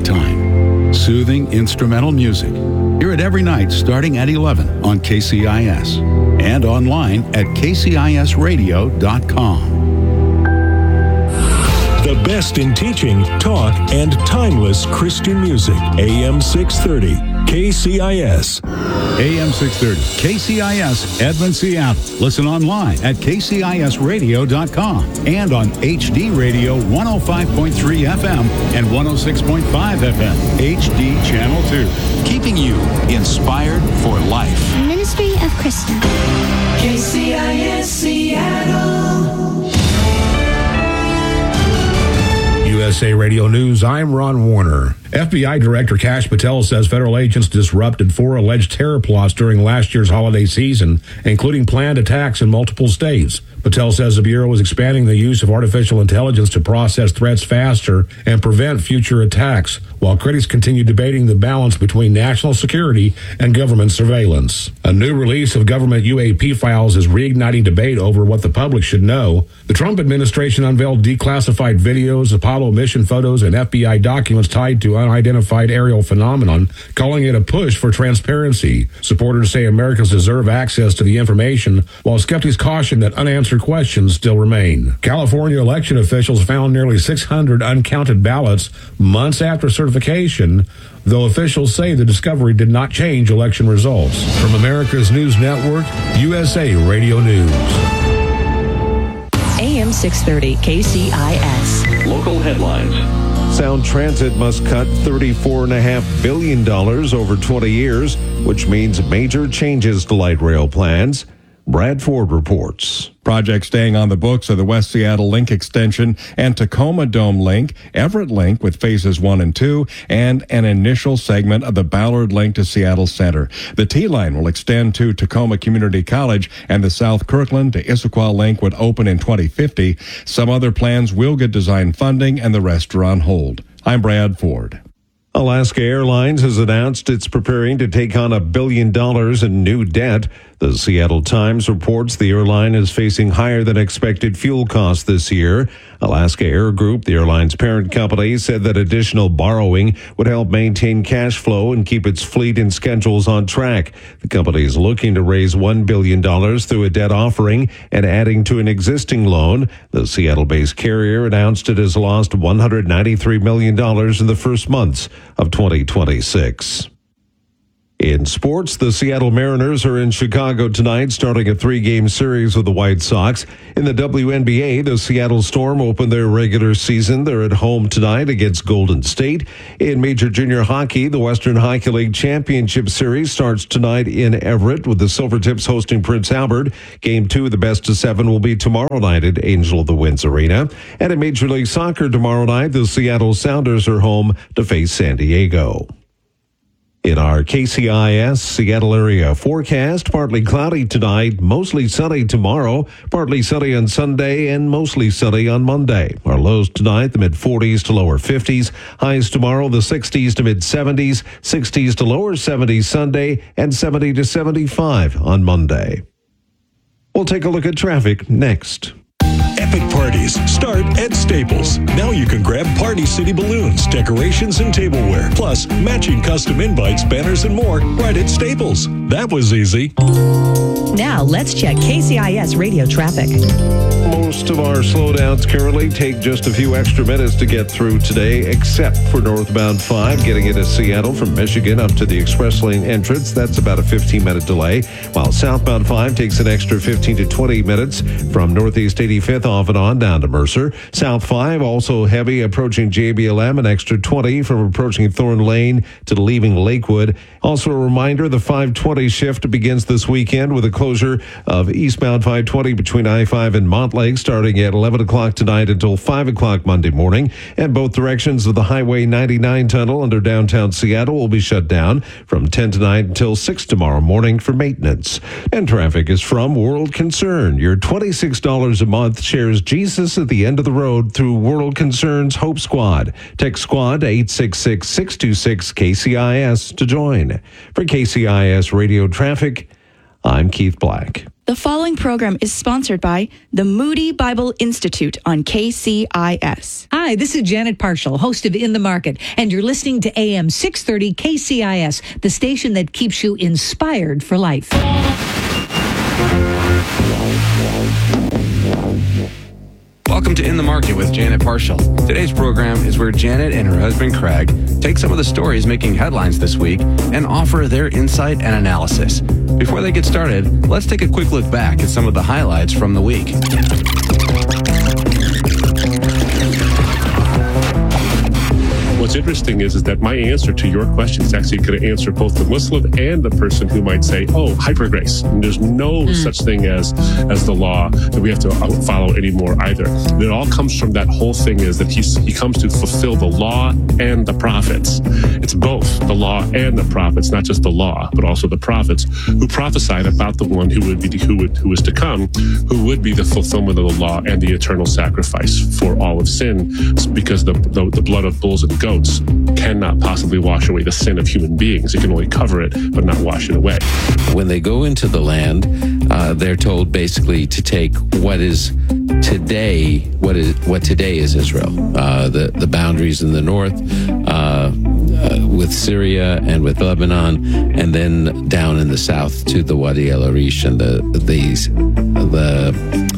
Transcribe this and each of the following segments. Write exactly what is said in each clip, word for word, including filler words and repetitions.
right time. Soothing instrumental music. Hear it every night starting at eleven on K C I S and online at k c i s radio dot com. The best in teaching, talk, and timeless Christian music. A M six thirty, K C I S. A M six thirty, K C I S, Edmond, Seattle. Listen online at k c i s radio dot com and on H D Radio one oh five point three F M and one oh six point five F M, H D Channel two. Keeping you inspired for life. Ministry of Krista. K C I S Seattle. U S A Radio News, I'm Ron Warner. F B I Director Kash Patel says federal agents disrupted four alleged terror plots during last year's holiday season, including planned attacks in multiple states. Patel says the Bureau is expanding the use of artificial intelligence to process threats faster and prevent future attacks, while critics continue debating the balance between national security and government surveillance. A new release of government U A P files is reigniting debate over what the public should know. The Trump administration unveiled declassified videos, Apollo mission photos, and F B I documents tied to unidentified aerial phenomenon, calling it a push for transparency. Supporters say Americans deserve access to the information, while skeptics caution that unanswered questions still remain. California election officials found nearly six hundred uncounted ballots months after certification, though officials say the discovery did not change election results. From America's News Network, U S A Radio News. A M six thirty, K C I S. Local headlines. Sound Transit must cut thirty-four point five billion dollars over twenty years, which means major changes to light rail plans. Brad Ford reports. Projects staying on the books are the West Seattle Link Extension and Tacoma Dome Link, Everett Link with phases one and two, and an initial segment of the Ballard Link to Seattle Center. The T-Line will extend to Tacoma Community College, and the South Kirkland to Issaquah Link would open in twenty fifty. Some other plans will get design funding, and the rest are on hold. I'm Brad Ford. Alaska Airlines has announced it's preparing to take on a billion dollars in new debt. The Seattle Times reports the airline is facing higher than expected fuel costs this year. Alaska Air Group, the airline's parent company, said that additional borrowing would help maintain cash flow and keep its fleet and schedules on track. The company is looking to raise one billion dollars through a debt offering and adding to an existing loan. The Seattle-based carrier announced it has lost one hundred ninety-three million dollars in the first months of twenty twenty-six. In sports, the Seattle Mariners are in Chicago tonight, starting a three-game series with the White Sox. In the W N B A, the Seattle Storm opened their regular season. They're at home tonight against Golden State. In Major Junior Hockey, the Western Hockey League Championship Series starts tonight in Everett with the Silvertips hosting Prince Albert. Game two of the best of seven will be tomorrow night at Angel of the Winds Arena. And in Major League Soccer tomorrow night, the Seattle Sounders are home to face San Diego. In our K C I S Seattle area forecast, partly cloudy tonight, mostly sunny tomorrow, partly sunny on Sunday, and mostly sunny on Monday. Our lows tonight, the mid-forties to lower fifties. Highs tomorrow, the sixties to mid-seventies, sixties to lower seventies Sunday, and seventy to seventy-five on Monday. We'll take a look at traffic next. Epic parties start at Staples. Now you can grab Party City balloons, decorations, and tableware, plus matching custom invites, banners, and more right at Staples. That was easy. Now let's check K C I S radio traffic. Most of our slowdowns currently take just a few extra minutes to get through today, except for northbound five, getting into Seattle from Michigan up to the express lane entrance. That's about a fifteen-minute delay, while southbound five takes an extra fifteen to twenty minutes from Northeast eighty-fifth off and on down to Mercer. South five also heavy approaching J B L M, an extra twenty from approaching Thorn Lane to leaving Lakewood. Also a reminder, the five twenty shift begins this weekend with a closure of eastbound five twenty between I five and Montlake starting at eleven o'clock tonight until five o'clock Monday morning. And both directions of the Highway ninety-nine tunnel under downtown Seattle will be shut down from ten tonight until six tomorrow morning for maintenance. And traffic is from World Concern. Your twenty-six dollars a month shares Jesus at the end of the road through World Concern's Hope Squad. Text Squad to eight six six, six two six, K C I S to join. For K C I S Radio Traffic, I'm Keith Black. The following program is sponsored by the Moody Bible Institute on K C I S. Hi, this is Janet Parshall, host of In the Market, and you're listening to A M six thirty K C I S, the station that keeps you inspired for life. Welcome to In the Market with Janet Parshall. Today's program is where Janet and her husband Craig take some of the stories making headlines this week and offer their insight and analysis. Before they get started, let's take a quick look back at some of the highlights from the week. What's interesting is, is that my answer to your question is actually going to answer both the Muslim and the person who might say, oh, hyper grace. And there's no mm. such thing as as the law that we have to follow anymore either. And it all comes from that whole thing is that he's, he comes to fulfill the law and the prophets. It's both the law and the prophets, not just the law, but also the prophets who prophesied about the one who would be who would who is to come, who would be the fulfillment of the law and the eternal sacrifice for all of sin, because the the, the blood of bulls and goats cannot possibly wash away the sin of human beings. It can only cover it, but not wash it away. When they go into the land, uh, they're told basically to take what is today, what is what today is Israel, uh, the the boundaries in the north uh, uh, with Syria and with Lebanon, and then down in the south to the Wadi El Arish and the these the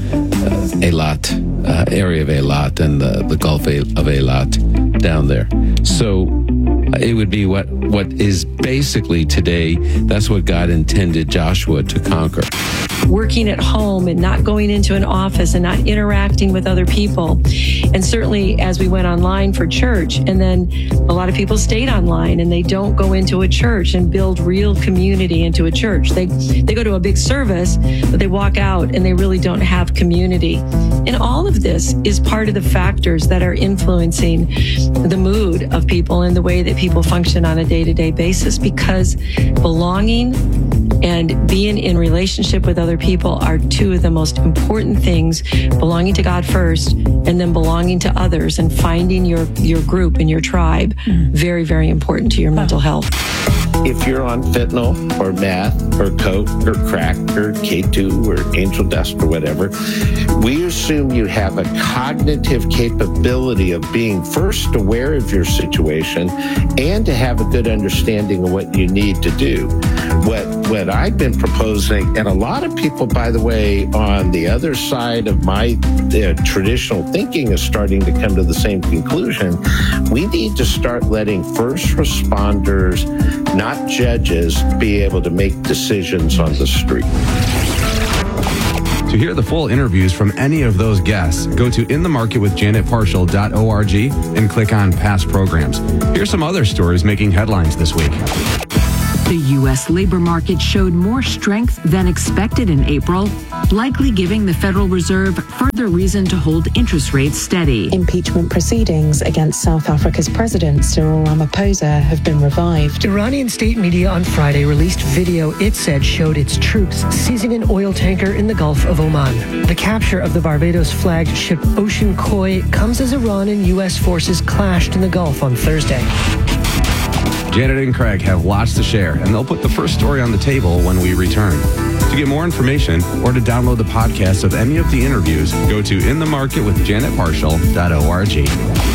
uh, Eilat uh, area of Eilat and the, the Gulf of Eilat down there. So it would be what what is basically today. That's what God intended Joshua to conquer. Working at home and not going into an office and not interacting with other people. And certainly as we went online for church, and then a lot of people stayed online and they don't go into a church and build real community into a church. They they go to a big service, but they walk out and they really don't have community. And all of this is part of the factors that are influencing the mood of people and the way that people function on a day-to-day basis, because belonging and being in relationship with other people are two of the most important things. Belonging to God first, and then belonging to others and finding your, your group and your tribe. Mm. Very, very important to your mental health. If you're on fentanyl or meth or coke or crack or K two or angel dust or whatever, we assume you have a cognitive capability of being first aware of your situation and to have a good understanding of what you need to do. What what I've been proposing, and a lot of people, by the way, on the other side of my uh, traditional thinking is starting to come to the same conclusion. We need to start letting first responders, not judges, be able to make decisions on the street. To hear the full interviews from any of those guests, go to in the market with janet parshall dot org and click on past programs. Here's some other stories making headlines this week. The U S labor market showed more strength than expected in April, likely giving the Federal Reserve further reason to hold interest rates steady. Impeachment proceedings against South Africa's president, Cyril Ramaphosa, have been revived. Iranian state media on Friday released video it said showed its troops seizing an oil tanker in the Gulf of Oman. The capture of the Barbados flagged ship Ocean Koi comes as Iran and U S forces clashed in the Gulf on Thursday. Janet and Craig have lots to share, and they'll put the first story on the table when we return. To get more information or to download the podcast of any of the interviews, go to in the market with janet parshall dot org.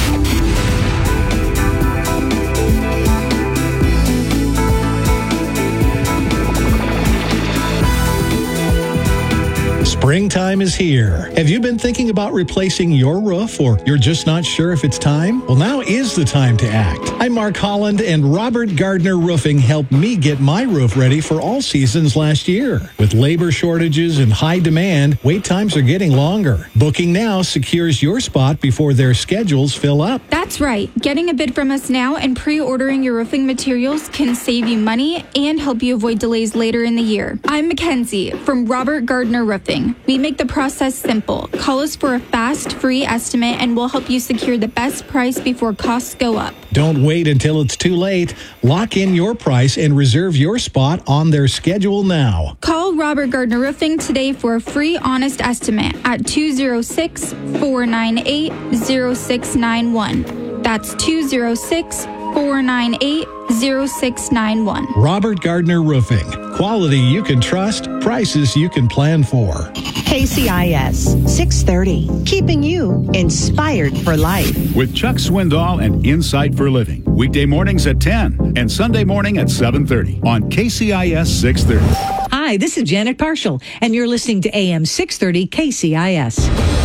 Springtime is here. Have you been thinking about replacing your roof, or you're just not sure if it's time? Well, now is the time to act. I'm Mark Holland, and Robert Gardner Roofing helped me get my roof ready for all seasons last year. With labor shortages and high demand, wait times are getting longer. Booking now secures your spot before their schedules fill up. That's right. Getting a bid from us now and pre-ordering your roofing materials can save you money and help you avoid delays later in the year. I'm Mackenzie from Robert Gardner Roofing. We make the process simple. Call us for a fast, free estimate, and we'll help you secure the best price before costs go up. Don't wait until it's too late. Lock in your price and reserve your spot on their schedule now. Call Robert Gardner Roofing today for a free, honest estimate at two oh six, four nine eight, oh six nine one. That's two oh six, four nine eight, zero six nine one. Robert Gardner Roofing. Quality you can trust, prices you can plan for. K C I S six thirty, keeping you inspired for life. With Chuck Swindoll and Insight for Living. Weekday mornings at ten and Sunday morning at seven thirty on K C I S six thirty. Hi, this is Janet Parshall, and you're listening to A M six thirty K C I S.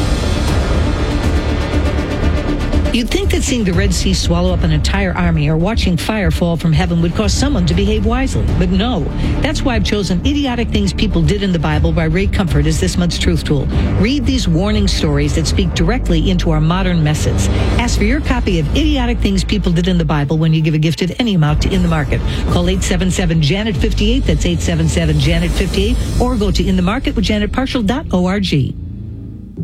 You'd think that seeing the Red Sea swallow up an entire army or watching fire fall from heaven would cause someone to behave wisely. But no. That's why I've chosen Idiotic Things People Did in the Bible by Ray Comfort as this month's Truth Tool. Read these warning stories that speak directly into our modern messes. Ask for your copy of Idiotic Things People Did in the Bible when you give a gift of any amount to In the Market. Call eight seven seven, Janet fifty-eight, that's eight seven seven, Janet fifty-eight, or go to in the market with janet parshall dot org.